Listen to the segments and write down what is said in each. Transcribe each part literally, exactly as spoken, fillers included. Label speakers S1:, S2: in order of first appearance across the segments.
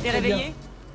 S1: T'es réveillé ?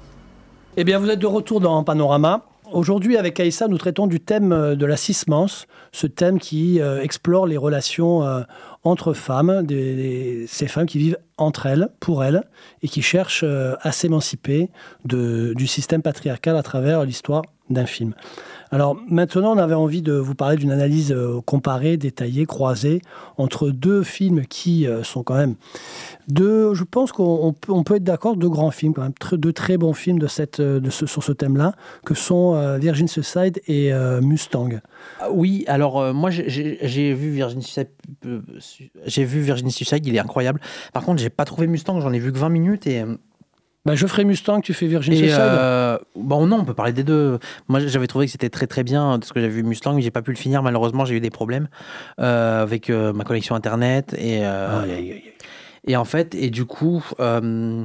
S2: Eh bien, vous êtes de retour dans Panorama. Aujourd'hui, avec Aïssa, nous traitons du thème de la cismance, ce thème qui euh, explore les relations euh, entre femmes, des, des, ces femmes qui vivent entre elles, pour elles, et qui cherchent euh, à s'émanciper de, du système patriarcal à travers l'histoire d'un film. Alors maintenant, on avait envie de vous parler d'une analyse euh, comparée, détaillée, croisée, entre deux films qui euh, sont quand même deux, je pense qu'on on peut, on peut être d'accord, deux grands films, quand même, très, deux très bons films de cette, de ce, sur ce thème-là, que sont euh, Virgin Suicide et euh, Mustang.
S3: Ah, oui, alors euh, moi j'ai, j'ai vu Virgin Suicide, euh, j'ai vu Virgin Suicide, il est incroyable. Par contre, j'ai pas trouvé Mustang, j'en ai vu que vingt minutes et...
S2: Bah, je ferai Mustang, tu fais Virgin
S3: et
S2: Suicide.
S3: Euh, bon, non, on peut parler des deux. Moi, j'avais trouvé que c'était très très bien de ce que j'avais vu Mustang, mais j'ai pas pu le finir. Malheureusement, j'ai eu des problèmes euh, avec euh, ma connexion internet et euh,
S2: aïe, aïe, aïe.
S3: et en fait, et du coup. Euh,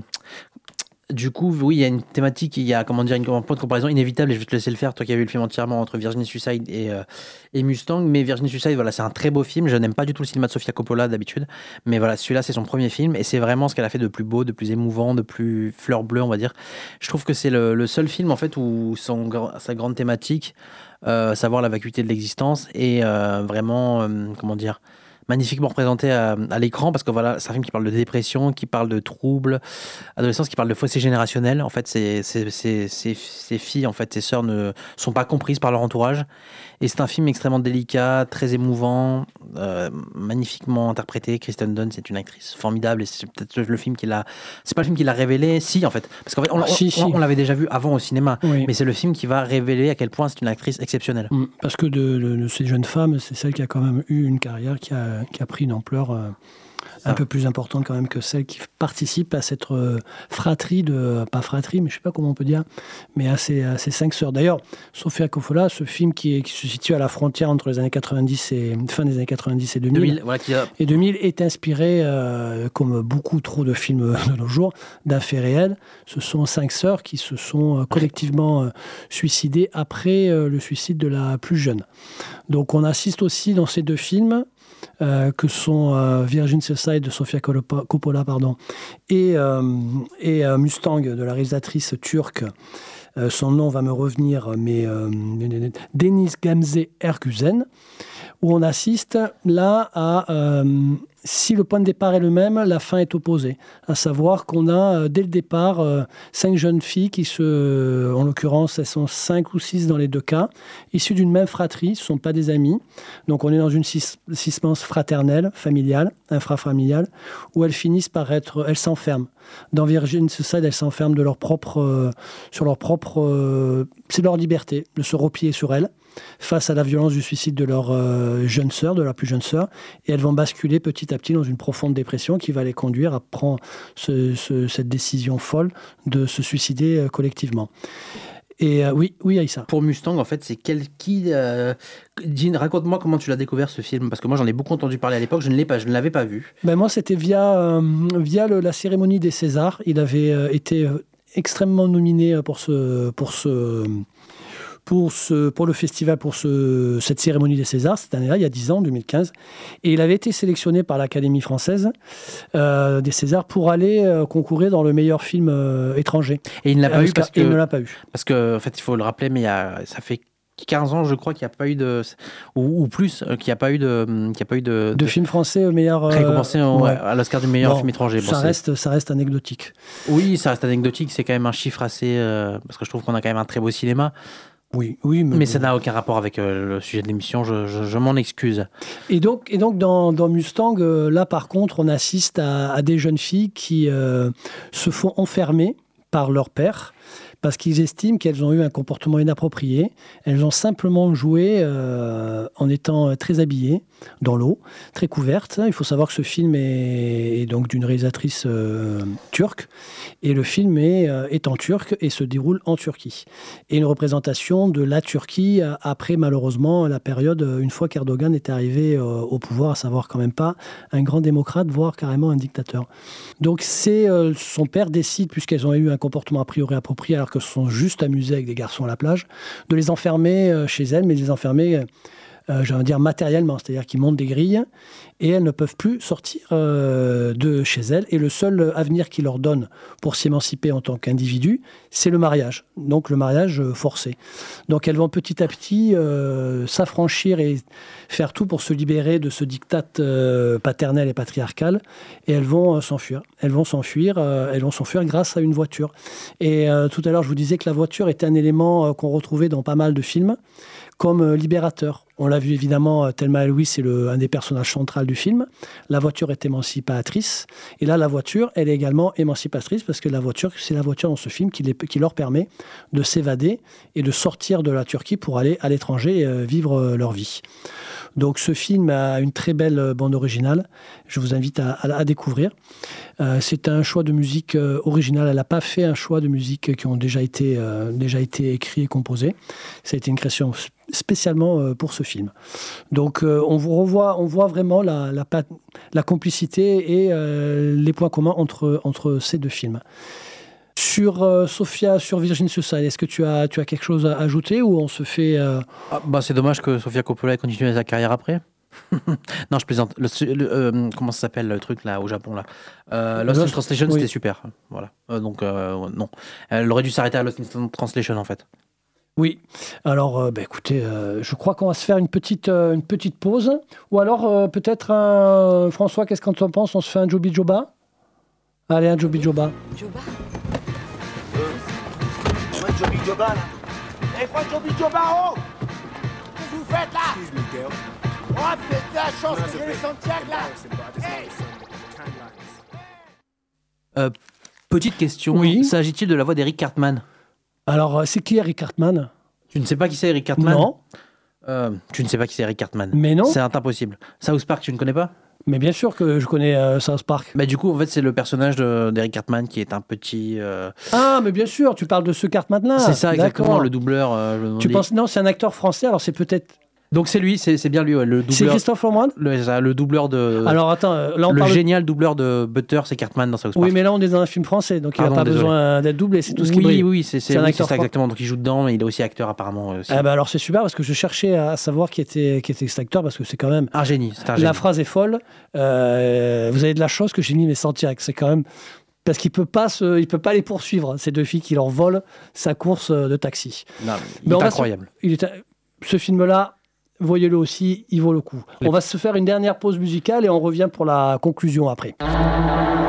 S3: Du coup, oui, il y a une thématique, il y a comment dire, une, un point de comparaison inévitable, et je vais te laisser le faire, toi qui as vu le film entièrement, entre Virgin Suicide et, euh, et Mustang. Mais Virgin Suicide, voilà, c'est un très beau film. Je n'aime pas du tout le cinéma de Sofia Coppola d'habitude, mais voilà, celui-là, c'est son premier film, et c'est vraiment ce qu'elle a fait de plus beau, de plus émouvant, de plus fleur bleue, on va dire. Je trouve que c'est le, le seul film, en fait, où son, sa grande thématique, euh, savoir la vacuité de l'existence, et euh, vraiment, euh, comment dire, magnifiquement représenté à, à l'écran, parce que voilà, c'est un film qui parle de dépression, qui parle de troubles, adolescence, qui parle de fossé générationnel. En fait, ces, ces, ces, ces, ces filles, en fait, ces sœurs ne sont pas comprises par leur entourage. Et c'est un film extrêmement délicat, très émouvant, euh, magnifiquement interprété. Kristen Dunst, c'est une actrice formidable, et c'est peut-être le film qui l'a. C'est pas le film qui l'a révélé, si en fait, parce qu'en fait, on,
S2: ah, si,
S3: on,
S2: si.
S3: on, on l'avait déjà vu avant au cinéma,
S2: oui.
S3: Mais c'est le film qui va révéler à quel point c'est une actrice exceptionnelle.
S2: Mmh, parce que de, de, de ces jeunes femmes, c'est celle qui a quand même eu une carrière qui a, qui a pris une ampleur euh, un ah. peu plus importante quand même que celle qui participe à cette euh, fratrie de, pas fratrie, mais je sais pas comment on peut dire, mais à ces, à ces cinq sœurs. D'ailleurs, Sofia Coppola, ce film qui, est, qui se situe à la frontière entre les années quatre-vingt-dix et fin des années quatre-vingt-dix et deux mille,
S3: deux mille voilà, qui a...
S2: et deux mille est inspiré, euh, comme beaucoup trop de films de nos jours, d'un fait réel. Ce sont cinq sœurs qui se sont euh, collectivement euh, suicidées après euh, le suicide de la plus jeune. Donc on assiste aussi dans ces deux films Euh, que sont euh, Virgin Suicide de Sofia Coppola pardon, et, euh, et euh, Mustang de la réalisatrice turque. Euh, son nom va me revenir, mais euh, Deniz Gamze Ergüzen, où on assiste là à... Euh, si le point de départ est le même, la fin est opposée. À savoir qu'on a, euh, dès le départ, euh, cinq jeunes filles qui se... En l'occurrence, elles sont cinq ou six dans les deux cas, issues d'une même fratrie, ce ne sont pas des amies. Donc on est dans une cis- cismance fraternelle, familiale, infrafamiliale, où elles finissent par être... Elles s'enferment. Dans Virgin Suicide, elles s'enferment de leur propre, euh, sur leur propre... Euh, c'est leur liberté de se replier sur elles, face à la violence du suicide de leur euh, jeune sœur, de leur plus jeune sœur, et elles vont basculer petit à petit dans une profonde dépression qui va les conduire à prendre ce, ce, cette décision folle de se suicider euh, collectivement. Et euh, oui, oui, Aïssa.
S3: Pour Mustang, en fait, c'est quel qui euh... Jean, raconte-moi comment tu l'as découvert ce film, parce que moi j'en ai beaucoup entendu parler à l'époque, je ne l'ai pas, je ne l'avais pas vu.
S2: Ben moi, c'était via euh, via le, la cérémonie des Césars. Il avait euh, été euh, extrêmement nominé pour ce pour ce Pour, ce, pour le festival, pour ce, cette cérémonie des Césars, cette année-là, il y a dix ans, deux mille quinze. Et il avait été sélectionné par l'Académie française euh, des Césars pour aller euh, concourir dans le meilleur film euh, étranger.
S3: Et il ne l'a pas eu parce que,
S2: il ne l'a pas eu.
S3: Parce que, en fait, il faut le rappeler, mais il y a, ça fait quinze ans, je crois, qu'il n'y a pas eu de... Ou, ou plus, qu'il n'y a pas eu de... Qu'il n'y a pas eu de,
S2: de, de film français au meilleur... Euh,
S3: récompensé euh, ouais. à l'Oscar du meilleur bon, film étranger. Bon,
S2: ça, reste, ça reste anecdotique.
S3: Oui, ça reste anecdotique. C'est quand même un chiffre assez... Euh, parce que je trouve qu'on a quand même un très beau cinéma.
S2: Oui, oui, mais,
S3: mais
S2: bon.
S3: Ça n'a aucun rapport avec euh, le sujet de l'émission, je, je, je m'en excuse.
S2: Et donc, et donc dans, dans Mustang, euh, là par contre, on assiste à, à des jeunes filles qui euh, se font enfermer par leur père parce qu'ils estiment qu'elles ont eu un comportement inapproprié. Elles ont simplement joué euh, en étant très habillées dans l'eau, très couvertes. Il faut savoir que ce film est, est donc d'une réalisatrice euh, turque, et le film est, euh, est en turc et se déroule en Turquie. Et une représentation de la Turquie après, malheureusement, la période, une fois qu'Erdogan est arrivé euh, au pouvoir, à savoir quand même pas un grand démocrate, voire carrément un dictateur. Donc c'est, euh, son père décide, puisqu'elles ont eu un comportement a priori approprié, alors que se sont juste amusées avec des garçons à la plage, de les enfermer euh, chez elles, mais de les enfermer... Euh, Euh, j'ai envie de dire matériellement, c'est-à-dire qu'ils montent des grilles et elles ne peuvent plus sortir euh, de chez elles. Et le seul avenir qu'ils leur donnent pour s'émanciper en tant qu'individu, c'est le mariage. Donc le mariage forcé. Donc elles vont petit à petit euh, s'affranchir et faire tout pour se libérer de ce diktat euh, paternel et patriarcal. Et elles vont euh, s'enfuir. Elles vont s'enfuir. Euh, elles vont s'enfuir grâce à une voiture. Et euh, tout à l'heure, je vous disais que la voiture était un élément euh, qu'on retrouvait dans pas mal de films, comme euh, libérateur. On l'a vu évidemment, Thelma et Louise, c'est le, un des personnages centraux du film. La voiture est émancipatrice. Et là, la voiture, elle est également émancipatrice parce que la voiture, c'est la voiture dans ce film qui, les, qui leur permet de s'évader et de sortir de la Turquie pour aller à l'étranger et euh, vivre euh, leur vie. Donc ce film a une très belle bande originale. Je vous invite à, à, à découvrir. Euh, c'est un choix de musique euh, original. Elle n'a pas fait un choix de musique qui ont déjà été, euh, déjà été écrits et composés. Ça a été une création spécialement euh, pour ce film. Donc euh, on vous revoit, on voit vraiment la, la, la complicité et euh, les points communs entre, entre ces deux films. Sur euh, Sofia, sur Virgin Suicide, est-ce que tu as, tu as quelque chose à ajouter ou on se fait... Euh...
S3: Ah, bah, c'est dommage que Sofia Coppola ait continué sa carrière après. Non, je plaisante. Le, le, euh, comment ça s'appelle le truc là au Japon là euh, Lost in Translation, oui. C'était super. Voilà. Euh, donc euh, non, elle aurait dû s'arrêter à Lost in Translation en fait.
S2: Oui. Alors, euh, bah, écoutez, euh, je crois qu'on va se faire une petite, euh, une petite pause. Ou alors euh, peut-être un François, qu'est-ce que tu en penses ? On se fait un Joby Joba ? Allez, un Joby Joba. Joba.
S1: Joby Joba là. Eh quoi Joby Joba oh qu'est-ce que vous faites là? Excuse me girl. Oh peut-être la chance que j'ai les Santiago là. Hey.
S3: Euh, petite question,
S2: oui.
S3: S'agit-il de la voix d'Eric Cartman?
S2: Alors c'est qui Eric Cartman?
S3: Tu ne sais pas qui c'est Eric Cartman?
S2: Non.
S3: Euh, tu ne sais pas qui c'est Eric Cartman?
S2: Mais non.
S3: C'est impossible. South Park, tu ne connais pas?
S2: Mais bien sûr que je connais euh, South Park.
S3: Bah, du coup, en fait, c'est le personnage de, d'Eric Cartman qui est un petit... Euh...
S2: Ah, mais bien sûr, tu parles de ce Cartman-là.
S3: C'est ça, exactement, D'accord. Le doubleur. Euh,
S2: tu penses... Non, c'est un acteur français, alors c'est peut-être...
S3: Donc c'est lui, c'est, c'est bien lui, ouais, le doubleur...
S2: C'est Christophe Lemoine
S3: le, le doubleur de...
S2: Alors attends, là on
S3: le
S2: parle...
S3: génial doubleur de Butter, c'est Cartman dans South Park.
S2: Oui, mais là on est dans un film français, donc
S3: Pardon,
S2: il n'a pas
S3: désolé.
S2: besoin d'être doublé, c'est tout ce qui
S3: oui,
S2: brille.
S3: Oui, oui, c'est, c'est,
S2: c'est, un
S3: oui,
S2: acteur
S3: c'est ça exactement, donc il joue dedans, mais il est aussi acteur apparemment. Aussi.
S2: Ah bah alors c'est super, parce que je cherchais à savoir qui était, qui était cet acteur, parce que c'est quand même...
S3: Un génie, c'est un génie.
S2: La phrase est folle, euh, vous avez de la chance que j'ai mis mes Santiago, c'est quand même... Parce qu'il peut pas se, il peut pas les poursuivre, ces deux filles qui leur volent sa course de taxi.
S3: Non, il mais est incroyable.
S2: Se, il est, ce film-là, voyez-le aussi, il vaut le coup. On va se faire une dernière pause musicale et on revient pour la conclusion après.